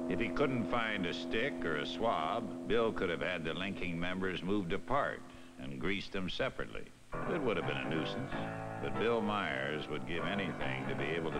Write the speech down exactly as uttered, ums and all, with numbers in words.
If he couldn't find a stick or a swab, Bill could have had the linking members moved apart and greased them separately. It would have been a nuisance, but Bill Myers would give anything to be able to